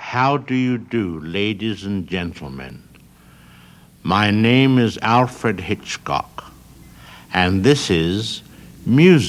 How do you do, ladies and gentlemen? My name is Alfred Hitchcock, and this is Music